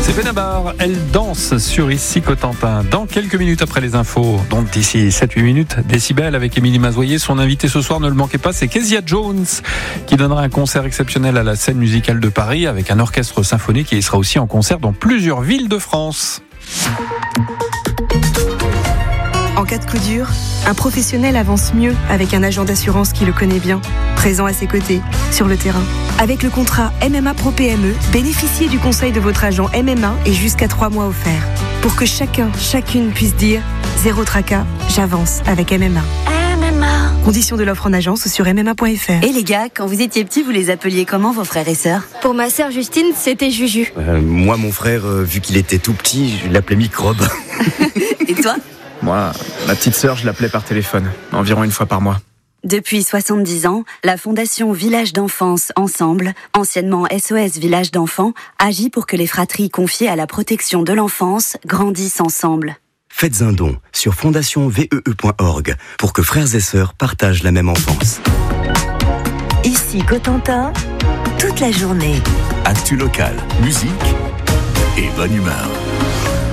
C'est Benabar, elle danse sur Ici Cotentin. Dans quelques minutes après les infos, donc d'ici 7-8 minutes, Décibel avec Émilie Mazoyer. Son invité ce soir, ne le manquez pas, c'est Kezia Jones qui donnera un concert exceptionnel à la Scène musicale de Paris avec un orchestre symphonique et il sera aussi en concert dans plusieurs villes de France. En cas de coup dur, un professionnel avance mieux avec un agent d'assurance qui le connaît bien, présent à ses côtés, sur le terrain. Avec le contrat MMA Pro PME, bénéficiez du conseil de votre agent MMA et jusqu'à 3 mois offerts. Pour que chacune puisse dire « Zéro tracas, j'avance avec MMA ». Conditions de l'offre en agence sur mma.fr. Et les gars, quand vous étiez petits, vous les appeliez comment vos frères et sœurs ? Pour ma sœur Justine, c'était Juju. Moi, mon frère, vu qu'il était tout petit, je l'appelais Microbe. Et toi ? Moi, ma petite sœur, je l'appelais par téléphone, environ une fois par mois. Depuis 70 ans, la Fondation Village d'Enfance Ensemble, anciennement SOS Village d'Enfants, agit pour que les fratries confiées à la protection de l'enfance grandissent ensemble. Faites un don sur fondationvee.org pour que frères et sœurs partagent la même enfance. Ici Cotentin, toute la journée. Actu local, musique et bonne humeur.